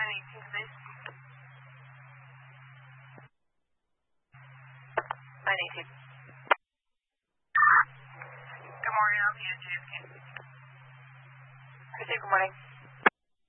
918, please. 918. Good morning, I'll be at JFK. Good morning.